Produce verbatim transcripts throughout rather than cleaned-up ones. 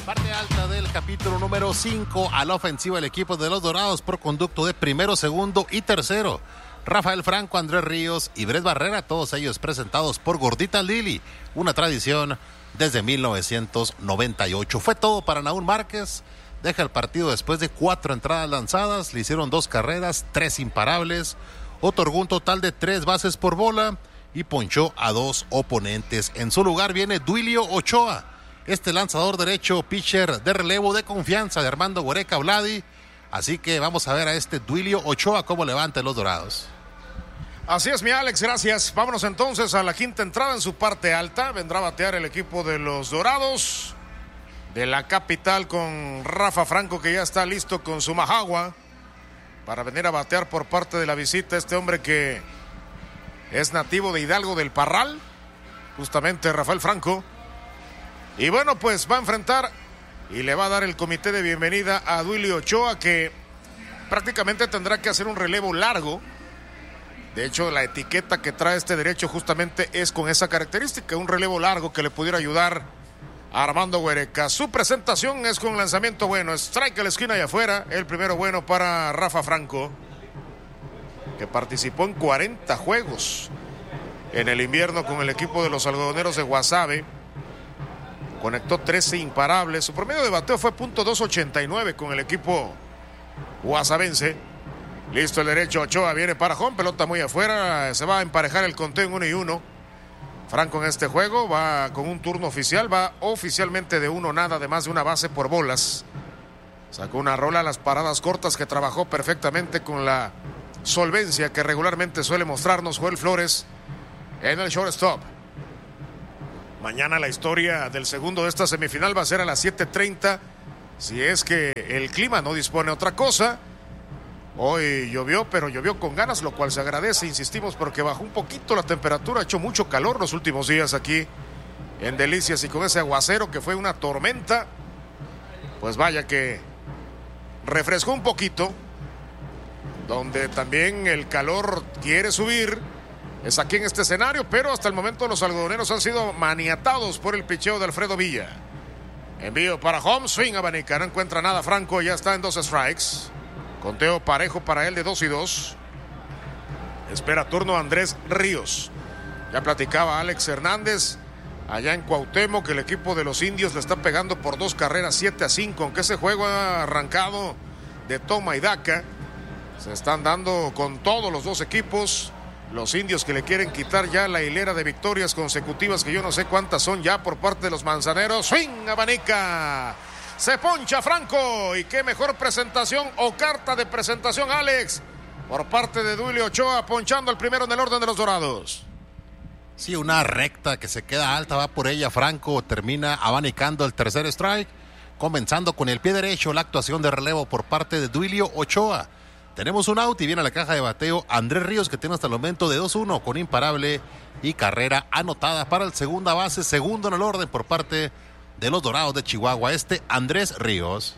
Parte alta del capítulo número cinco, a la ofensiva el equipo de los Dorados por conducto de primero, segundo y tercero. Rafael Franco, Andrés Ríos y Brett Barrera, todos ellos presentados por Gordita Lili, una tradición desde mil novecientos noventa y ocho. Fue todo para Nahum Márquez, deja el partido después de cuatro entradas lanzadas, le hicieron dos carreras, tres imparables, otorgó un total de tres bases por bola y ponchó a dos oponentes. En su lugar viene Duilio Ochoa, este lanzador derecho, pitcher de relevo de confianza de Armando Huereca Vladi. Así que vamos a ver a este Duilio Ochoa cómo levanta los Dorados. Así es, mi Alex, gracias. Vámonos entonces a la quinta entrada en su parte alta. Vendrá a batear el equipo de los Dorados de la capital con Rafa Franco, que ya está listo con su majagua para venir a batear por parte de la visita. Este hombre que es nativo de Hidalgo del Parral, justamente Rafael Franco. Y bueno, pues va a enfrentar y le va a dar el comité de bienvenida a Duilio Ochoa, que prácticamente tendrá que hacer un relevo largo. De hecho, la etiqueta que trae este derecho justamente es con esa característica, un relevo largo que le pudiera ayudar a Armando Huereca. Su presentación es con lanzamiento bueno, strike a la esquina y afuera, el primero bueno para Rafa Franco, que participó en cuarenta juegos en el invierno con el equipo de los algodoneros de Guasave. Conectó trece imparables. Su promedio de bateo fue punto dos ochenta y nueve con el equipo guasavense. Listo el derecho, Ochoa viene para home, pelota muy afuera. Se va a emparejar el conteo en uno y uno. Franco en este juego va con un turno oficial. Va oficialmente de uno nada, de más de una base por bolas. Sacó una rola a las paradas cortas que trabajó perfectamente con la solvencia que regularmente suele mostrarnos Joel Flores en el shortstop. Mañana la historia del segundo de esta semifinal va a ser a las siete treinta, si es que el clima no dispone otra cosa. Hoy llovió, pero llovió con ganas, lo cual se agradece, insistimos, porque bajó un poquito la temperatura. Ha hecho mucho calor los últimos días aquí en Delicias, y con ese aguacero que fue una tormenta, pues vaya que refrescó un poquito. Donde también el calor quiere subir es aquí en este escenario, pero hasta el momento los algodoneros han sido maniatados por el picheo de Alfredo Villa. Envío para home, swing abanica, no encuentra nada Franco, ya está en dos strikes. Conteo parejo para él de dos y dos. Espera turno Andrés Ríos. Ya platicaba Alex Hernández allá en Cuauhtémoc que el equipo de los indios le está pegando por dos carreras, siete a cinco, aunque ese juego ha arrancado de toma y daca. Se están dando con todos los dos equipos. Los indios que le quieren quitar ya la hilera de victorias consecutivas, que yo no sé cuántas son ya por parte de los manzaneros. Swing, abanica. Se poncha Franco. Y qué mejor presentación o carta de presentación, Alex, por parte de Duilio Ochoa, ponchando el primero en el orden de los Dorados. Sí, una recta que se queda alta, va por ella Franco, termina abanicando el tercer strike, comenzando con el pie derecho la actuación de relevo por parte de Duilio Ochoa. Tenemos un out y viene a la caja de bateo Andrés Ríos, que tiene hasta el momento de dos uno con imparable y carrera anotada para el segunda base, segundo en el orden por parte de los Dorados de Chihuahua, este Andrés Ríos.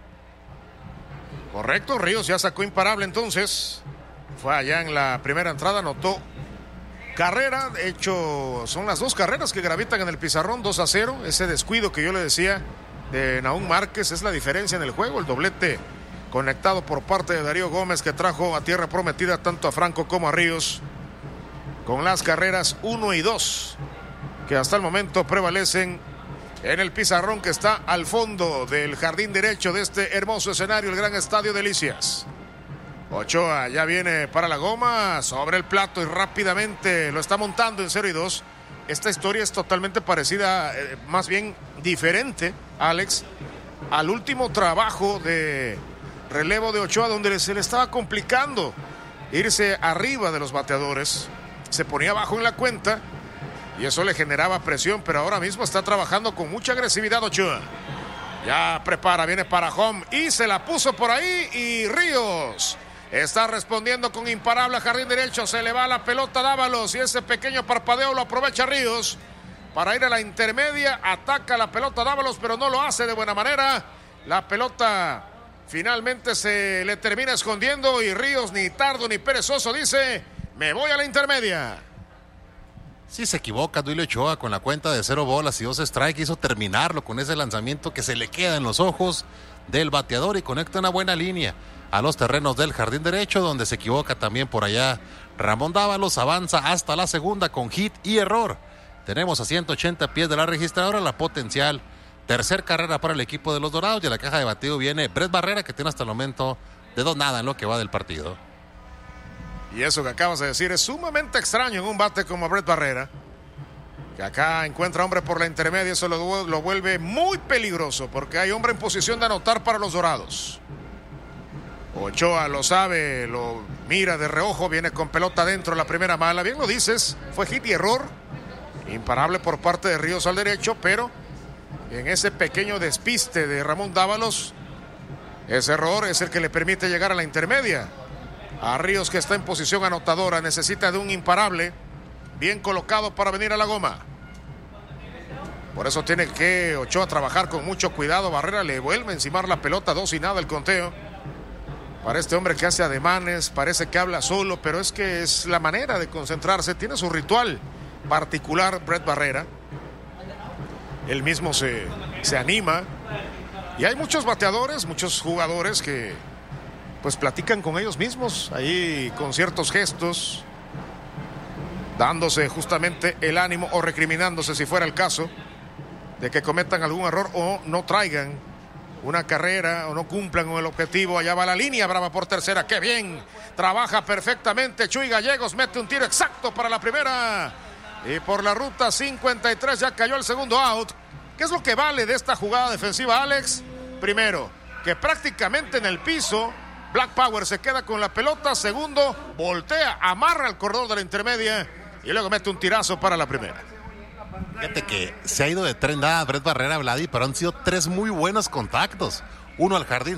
Correcto, Ríos ya sacó imparable entonces. Fue allá en la primera entrada, anotó carrera. De hecho, son las dos carreras que gravitan en el pizarrón, dos a cero. Ese descuido que yo le decía de Nahum Márquez es la diferencia en el juego. El doblete conectado por parte de Darío Gómez, que trajo a tierra prometida tanto a Franco como a Ríos, con las carreras uno y dos que hasta el momento prevalecen en el pizarrón que está al fondo del jardín derecho de este hermoso escenario, el Gran Estadio Delicias. Ochoa ya viene para la goma, sobre el plato, y rápidamente lo está montando en cero y dos. Esta historia es totalmente parecida, eh, más bien diferente, Alex, al último trabajo de relevo de Ochoa, donde se le estaba complicando irse arriba de los bateadores. Se ponía abajo en la cuenta y eso le generaba presión, pero ahora mismo está trabajando con mucha agresividad Ochoa. Ya prepara, viene para home y se la puso por ahí, y Ríos está respondiendo con imparable a jardín derecho. Se le va la pelota a Dávalos y ese pequeño parpadeo lo aprovecha Ríos para ir a la intermedia. Ataca la pelota a Dávalos, pero no lo hace de buena manera. La pelota finalmente se le termina escondiendo y Ríos, ni tardo ni perezoso, dice: me voy a la intermedia. Sí se equivoca Duilio Ochoa con la cuenta de cero bolas y dos strikes. Hizo terminarlo con ese lanzamiento que se le queda en los ojos del bateador y conecta una buena línea a los terrenos del jardín derecho, donde se equivoca también por allá Ramón Dávalos. Avanza hasta la segunda con hit y error. Tenemos a ciento ochenta pies de la registradora la potencial tercer carrera para el equipo de los Dorados, y a la caja de bateo viene Brett Barrera, que tiene hasta el momento de dos nada en lo que va del partido. Y eso que acabas de decir es sumamente extraño en un bate como Brett Barrera, que acá encuentra hombre por la intermedia. Eso lo, lo vuelve muy peligroso, porque hay hombre en posición de anotar para los Dorados. Ochoa lo sabe, lo mira de reojo, viene con pelota dentro, la primera mala. Bien lo dices, fue hit y error, imparable por parte de Ríos al derecho, pero en ese pequeño despiste de Ramón Dávalos, ese error es el que le permite llegar a la intermedia. A Ríos, que está en posición anotadora, necesita de un imparable bien colocado para venir a la goma. Por eso tiene que Ochoa trabajar con mucho cuidado. Barrera le vuelve a encimar la pelota, dos y nada el conteo. Para este hombre que hace ademanes, parece que habla solo, pero es que es la manera de concentrarse. Tiene su ritual particular Brett Barrera. Él mismo se, se anima. Y hay muchos bateadores, muchos jugadores que pues platican con ellos mismos, ahí con ciertos gestos, dándose justamente el ánimo o recriminándose, si fuera el caso, de que cometan algún error o no traigan una carrera o no cumplan con el objetivo. Allá va la línea, brava por tercera, qué bien, trabaja perfectamente Chuy Gallegos, mete un tiro exacto para la primera, y por la ruta cincuenta y tres ya cayó el segundo out. ¿Qué es lo que vale de esta jugada defensiva, Alex? Primero, que prácticamente en el piso Black Power se queda con la pelota. Segundo, voltea, amarra el corredor de la intermedia y luego mete un tirazo para la primera. Fíjate que se ha ido de tren a Brett Barrera, Vladi, pero han sido tres muy buenos contactos. Uno al jardín